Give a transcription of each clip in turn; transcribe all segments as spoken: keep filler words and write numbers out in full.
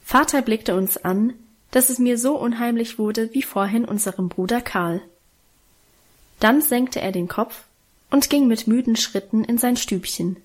Vater blickte uns an, dass es mir so unheimlich wurde wie vorhin unserem Bruder Karl. Dann senkte er den Kopf und ging mit müden Schritten in sein Stübchen.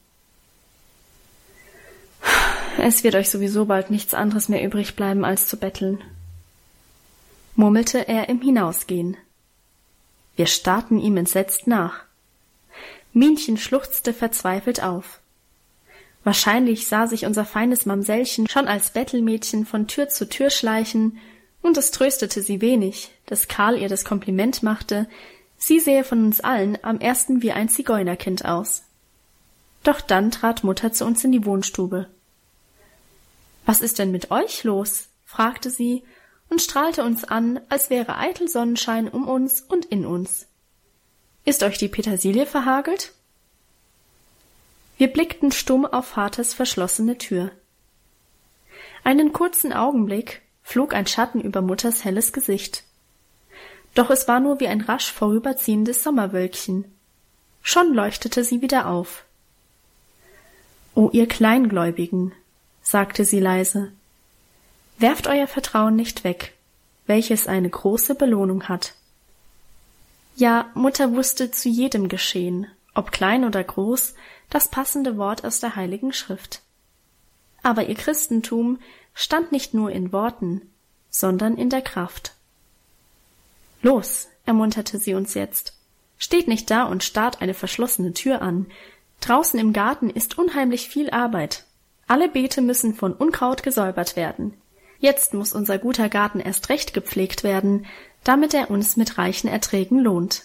»Es wird euch sowieso bald nichts anderes mehr übrig bleiben, als zu betteln«, murmelte er im Hinausgehen. Wir starrten ihm entsetzt nach. Minchen schluchzte verzweifelt auf. Wahrscheinlich sah sich unser feines Mamsellchen schon als Bettelmädchen von Tür zu Tür schleichen, und es tröstete sie wenig, dass Karl ihr das Kompliment machte, sie sähe von uns allen am ersten wie ein Zigeunerkind aus. Doch dann trat Mutter zu uns in die Wohnstube. »Was ist denn mit euch los?« fragte sie und strahlte uns an, als wäre eitel Sonnenschein um uns und in uns. »Ist euch die Petersilie verhagelt?« Wir blickten stumm auf Vaters verschlossene Tür. Einen kurzen Augenblick flog ein Schatten über Mutters helles Gesicht. Doch es war nur wie ein rasch vorüberziehendes Sommerwölkchen. Schon leuchtete sie wieder auf. »O ihr Kleingläubigen«, sagte sie leise, »werft euer Vertrauen nicht weg, welches eine große Belohnung hat.« Ja, Mutter wusste zu jedem Geschehen, ob klein oder groß, das passende Wort aus der Heiligen Schrift. Aber ihr Christentum stand nicht nur in Worten, sondern in der Kraft. »Los«, ermunterte sie uns jetzt, »steht nicht da und starrt eine verschlossene Tür an. Draußen im Garten ist unheimlich viel Arbeit. Alle Beete müssen von Unkraut gesäubert werden. Jetzt muss unser guter Garten erst recht gepflegt werden, damit er uns mit reichen Erträgen lohnt.«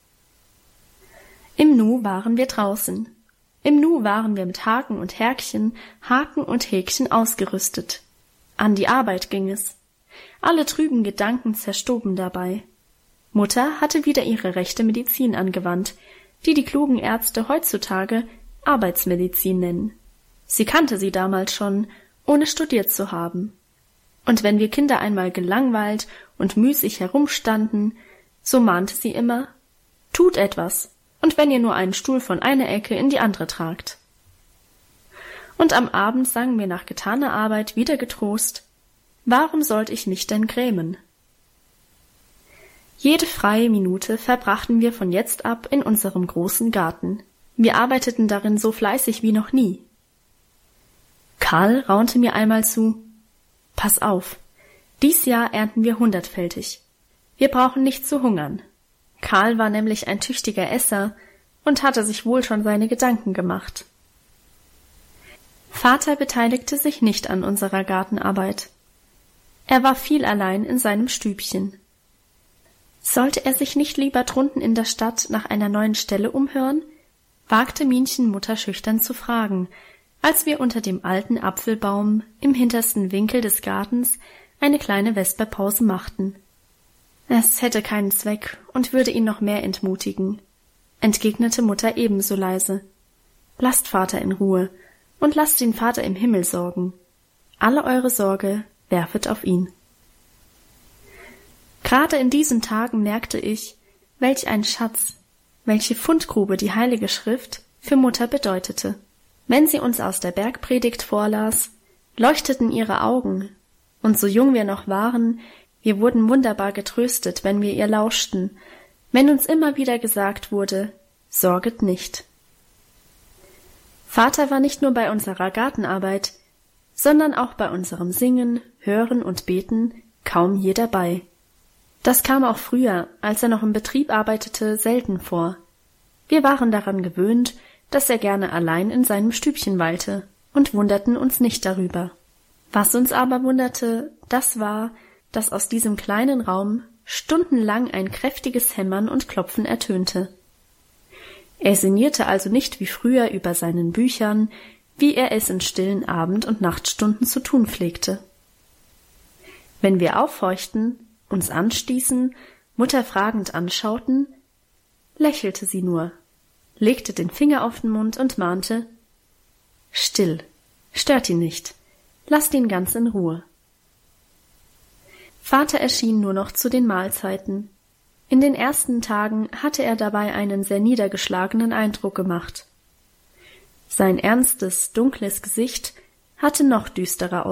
Im Nu waren wir draußen. Im Nu waren wir mit Haken und Härkchen, Haken und Häkchen ausgerüstet. An die Arbeit ging es. Alle trüben Gedanken zerstoben dabei. Mutter hatte wieder ihre rechte Medizin angewandt, die die klugen Ärzte heutzutage Arbeitsmedizin nennen. Sie kannte sie damals schon, ohne studiert zu haben. Und wenn wir Kinder einmal gelangweilt und müßig herumstanden, so mahnte sie immer, »Tut etwas, und wenn ihr nur einen Stuhl von einer Ecke in die andere tragt.« Und am Abend sangen wir nach getaner Arbeit wieder getrost, »Warum sollt ich mich denn grämen?« Jede freie Minute verbrachten wir von jetzt ab in unserem großen Garten. Wir arbeiteten darin so fleißig wie noch nie. Karl raunte mir einmal zu, »Pass auf, dies Jahr ernten wir hundertfältig. Wir brauchen nicht zu hungern.« Karl war nämlich ein tüchtiger Esser und hatte sich wohl schon seine Gedanken gemacht. Vater beteiligte sich nicht an unserer Gartenarbeit. Er war viel allein in seinem Stübchen. Sollte er sich nicht lieber drunten in der Stadt nach einer neuen Stelle umhören? Wagte Minchen Mutter schüchtern zu fragen, als wir unter dem alten Apfelbaum im hintersten Winkel des Gartens eine kleine Vesperpause machten. Es hätte keinen Zweck und würde ihn noch mehr entmutigen, entgegnete Mutter ebenso leise. Lasst Vater in Ruhe und lasst den Vater im Himmel sorgen. Alle eure Sorge werfet auf ihn. Gerade in diesen Tagen merkte ich, welch ein Schatz, welche Fundgrube die Heilige Schrift für Mutter bedeutete. Wenn sie uns aus der Bergpredigt vorlas, leuchteten ihre Augen, und so jung wir noch waren, wir wurden wunderbar getröstet, wenn wir ihr lauschten, wenn uns immer wieder gesagt wurde, sorget nicht. Vater war nicht nur bei unserer Gartenarbeit, sondern auch bei unserem Singen, Hören und Beten kaum je dabei. Das kam auch früher, als er noch im Betrieb arbeitete, selten vor. Wir waren daran gewöhnt, dass er gerne allein in seinem Stübchen weilte und wunderten uns nicht darüber. Was uns aber wunderte, das war, dass aus diesem kleinen Raum stundenlang ein kräftiges Hämmern und Klopfen ertönte. Er sinnierte also nicht wie früher über seinen Büchern, wie er es in stillen Abend- und Nachtstunden zu tun pflegte. Wenn wir aufhorchten, uns anstießen, Mutter fragend anschauten, lächelte sie nur, legte den Finger auf den Mund und mahnte, »Still, stört ihn nicht, lasst ihn ganz in Ruhe.« Vater erschien nur noch zu den Mahlzeiten. In den ersten Tagen hatte er dabei einen sehr niedergeschlagenen Eindruck gemacht. Sein ernstes, dunkles Gesicht hatte noch düsterer